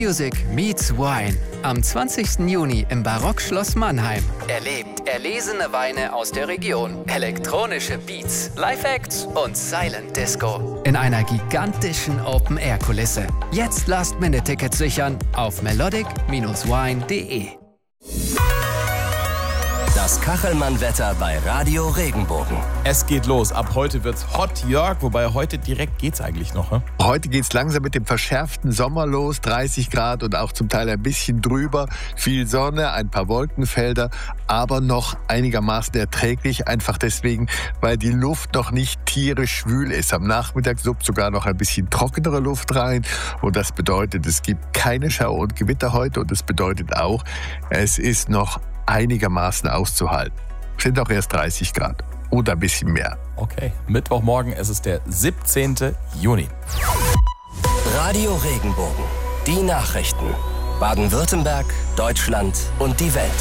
Music meets Wine. Am 20. Juni im Barockschloss Mannheim. Erlebt erlesene Weine aus der Region, elektronische Beats, Live-Acts und Silent Disco. In einer gigantischen Open-Air-Kulisse. Jetzt Last-Minute-Tickets sichern auf melodic-wine.de. Das Kachelmann-Wetter bei Radio Regenbogen. Es geht los. Ab heute wird's hot, Jörg. Wobei heute direkt geht's eigentlich noch. Ne? Heute geht's langsam mit dem verschärften Sommer los. 30 Grad und auch zum Teil ein bisschen drüber. Viel Sonne, ein paar Wolkenfelder, aber noch einigermaßen erträglich. Einfach deswegen, weil die Luft noch nicht tierisch schwül ist. Am Nachmittag suppt sogar noch ein bisschen trockenere Luft rein. Und das bedeutet, es gibt keine Schauer und Gewitter heute. Und das bedeutet auch, es ist noch einigermaßen auszuhalten. Sind auch erst 30 Grad oder ein bisschen mehr. Okay, Mittwochmorgen, es ist der 17. Juni. Radio Regenbogen. Die Nachrichten. Baden-Württemberg, Deutschland und die Welt.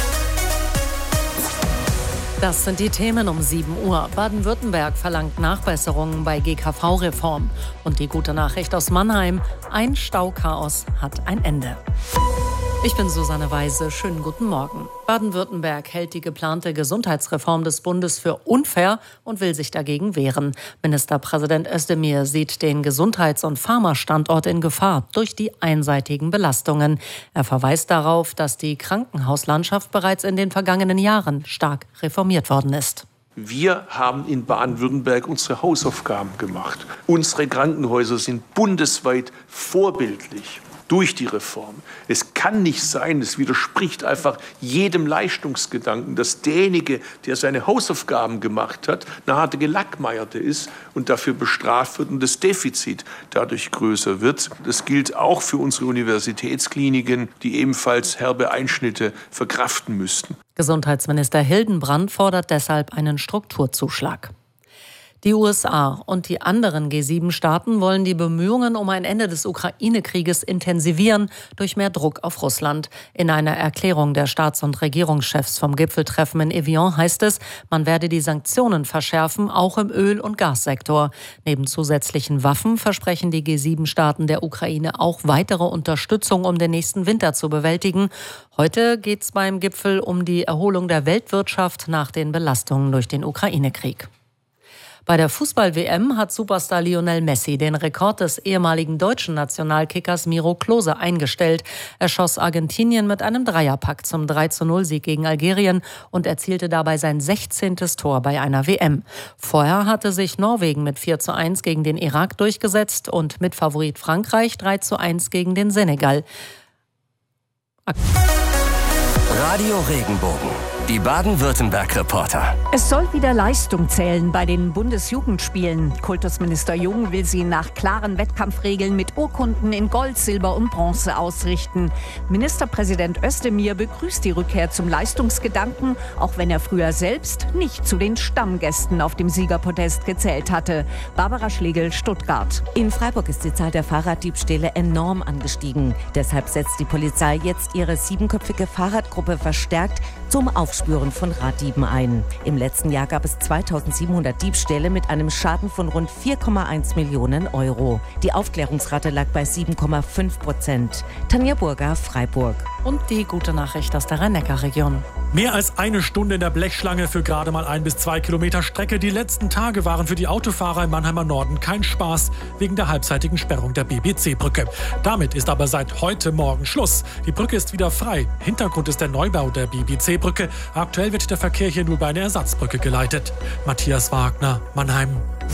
Das sind die Themen um 7 Uhr. Baden-Württemberg verlangt Nachbesserungen bei GKV-Reform. Und die gute Nachricht aus Mannheim: ein Stauchaos hat ein Ende. Ich bin Susanne Weise. Schönen guten Morgen. Baden-Württemberg hält die geplante Gesundheitsreform des Bundes für unfair und will sich dagegen wehren. Ministerpräsident Özdemir sieht den Gesundheits- und Pharmastandort in Gefahr durch die einseitigen Belastungen. Er verweist darauf, dass die Krankenhauslandschaft bereits in den vergangenen Jahren stark reformiert worden ist. Wir haben in Baden-Württemberg unsere Hausaufgaben gemacht. Unsere Krankenhäuser sind bundesweit vorbildlich durch die Reform. Es kann nicht sein, es widerspricht einfach jedem Leistungsgedanken, dass derjenige, der seine Hausaufgaben gemacht hat, eine harte Gelackmeierte ist und dafür bestraft wird und das Defizit dadurch größer wird. Das gilt auch für unsere Universitätskliniken, die ebenfalls herbe Einschnitte verkraften müssten. Gesundheitsminister Hildenbrand fordert deshalb einen Strukturzuschlag. Die USA und die anderen G7-Staaten wollen die Bemühungen um ein Ende des Ukraine-Krieges intensivieren durch mehr Druck auf Russland. In einer Erklärung der Staats- und Regierungschefs vom Gipfeltreffen in Evian heißt es, man werde die Sanktionen verschärfen, auch im Öl- und Gassektor. Neben zusätzlichen Waffen versprechen die G7-Staaten der Ukraine auch weitere Unterstützung, um den nächsten Winter zu bewältigen. Heute geht es beim Gipfel um die Erholung der Weltwirtschaft nach den Belastungen durch den Ukraine-Krieg. Bei der Fußball-WM hat Superstar Lionel Messi den Rekord des ehemaligen deutschen Nationalkickers Miro Klose eingestellt. Er schoss Argentinien mit einem Dreierpack zum 3:0-Sieg gegen Algerien und erzielte dabei sein 16. Tor bei einer WM. Vorher hatte sich Norwegen mit 4:1 gegen den Irak durchgesetzt und Mitfavorit Frankreich 3:1 gegen den Senegal. Radio Regenbogen. Die Baden-Württemberg-Reporter. Es soll wieder Leistung zählen bei den Bundesjugendspielen. Kultusminister Jung will sie nach klaren Wettkampfregeln mit Urkunden in Gold, Silber und Bronze ausrichten. Ministerpräsident Özdemir begrüßt die Rückkehr zum Leistungsgedanken, auch wenn er früher selbst nicht zu den Stammgästen auf dem Siegerpodest gezählt hatte. Barbara Schlegel, Stuttgart. In Freiburg ist die Zahl der Fahrraddiebstähle enorm angestiegen. Deshalb setzt die Polizei jetzt ihre 7-köpfige Fahrradgruppe verstärkt zum Aufspüren von Raddieben ein. Im letzten Jahr gab es 2700 Diebstähle mit einem Schaden von rund 4,1 Millionen Euro. Die Aufklärungsrate lag bei 7,5%. Tanja Burger, Freiburg. Und die gute Nachricht aus der Rhein-Neckar-Region. Mehr als eine Stunde in der Blechschlange für gerade mal 1 bis 2 Kilometer Strecke. Die letzten Tage waren für die Autofahrer im Mannheimer Norden kein Spaß, wegen der halbseitigen Sperrung der BBC-Brücke. Damit ist aber seit heute Morgen Schluss. Die Brücke ist wieder frei. Hintergrund ist der Neubau der BBC-Brücke. Aktuell wird der Verkehr hier nur bei einer Ersatzbrücke geleitet. Matthias Wagner, Mannheim.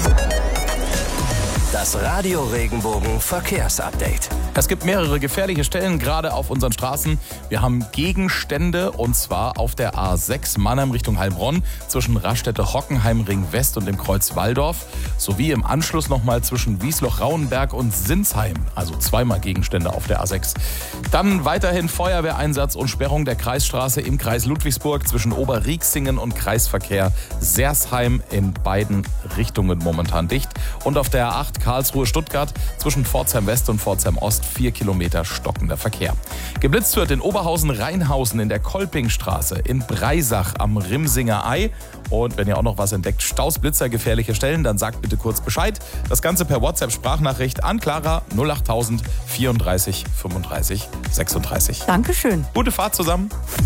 Das Radio Regenbogen Verkehrsupdate. Es gibt mehrere gefährliche Stellen, gerade auf unseren Straßen. Wir haben Gegenstände, und zwar auf der A6 Mannheim Richtung Heilbronn zwischen Raststätte-Hockenheim Ring West und dem Kreuz Walldorf, sowie im Anschluss nochmal zwischen Wiesloch-Rauenberg und Sinsheim, also zweimal Gegenstände auf der A6. Dann weiterhin Feuerwehreinsatz und Sperrung der Kreisstraße im Kreis Ludwigsburg zwischen Oberrieksingen und Kreisverkehr Sersheim, in beiden Richtungen momentan dicht. Und auf der A8 Karlsruhe-Stuttgart zwischen Pforzheim West und Pforzheim Ost 4 Kilometer stockender Verkehr. Geblitzt wird in Oberhausen-Rheinhausen in der Kolpingstraße, in Breisach am Rimsinger Ei. Und wenn ihr auch noch was entdeckt, Staus, Blitzer, gefährliche Stellen, dann sagt bitte kurz Bescheid. Das Ganze per WhatsApp-Sprachnachricht an Clara 08000 34 35 36. Dankeschön. Gute Fahrt zusammen.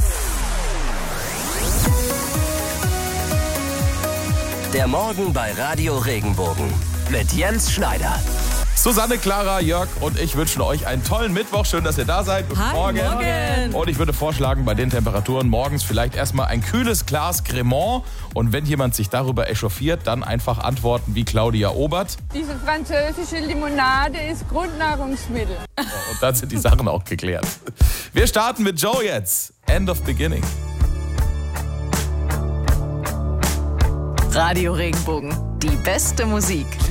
Der Morgen bei Radio Regenbogen mit Jens Schneider. Susanne, Clara, Jörg und ich wünschen euch einen tollen Mittwoch. Schön, dass ihr da seid. Guten Morgen. Und ich würde vorschlagen, bei den Temperaturen morgens vielleicht erstmal ein kühles Glas Cremant. Und wenn jemand sich darüber echauffiert, dann einfach antworten wie Claudia Obert. Diese französische Limonade ist Grundnahrungsmittel. Und dann sind die Sachen auch geklärt. Wir starten mit Joe jetzt. End of Beginning. Radio Regenbogen, die beste Musik.